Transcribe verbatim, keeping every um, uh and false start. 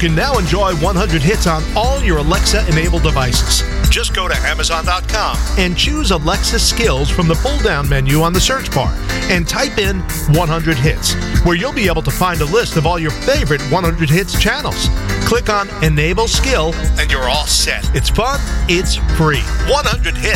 can now enjoy one hundred hits on all your Alexa-enabled devices. Just go to Amazon dot com and choose Alexa Skills from the pull-down menu on the search bar and type in one hundred hits, where you'll be able to find a list of all your favorite one hundred hits channels. Click on Enable Skill and you're all set. It's fun, it's free. one hundred hits.